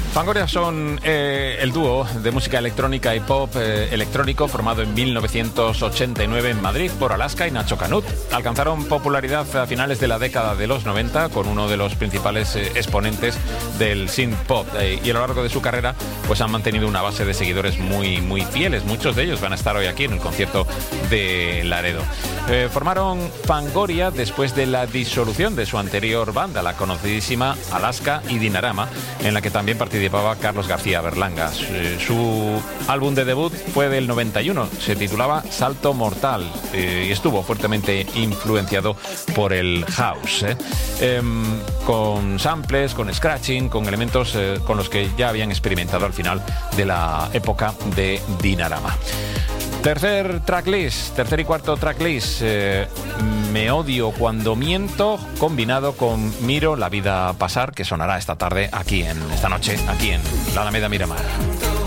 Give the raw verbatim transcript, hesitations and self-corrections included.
Fangoria son eh, el dúo de música electrónica y pop eh, electrónico formado en mil novecientos ochenta y nueve en Madrid por Alaska y Nacho Canut. Alcanzaron popularidad a finales de la década de los noventa con uno de los principales eh, exponentes del synth pop eh, y a lo largo de su carrera pues han mantenido una base de seguidores muy, muy fieles. Muchos de ellos van a estar hoy aquí en el concierto de Laredo. Eh, formaron Fangoria después de la disolución de su anterior banda, la conocidísima Alaska y Dinarama, en la que también participaba Carlos García Berlanga. Su, su álbum de debut fue del noventa y uno, se titulaba Salto Mortal eh, y estuvo fuertemente influenciado por el house, eh. Eh, con samples, con scratching, con elementos eh, con los que ya habían experimentado al final de la época de Dinarama. Tercer tracklist, tercer y cuarto tracklist, eh, Me odio cuando miento, combinado con Miro la vida pasar, que sonará esta tarde aquí en, esta noche, aquí en la Alameda Miramar.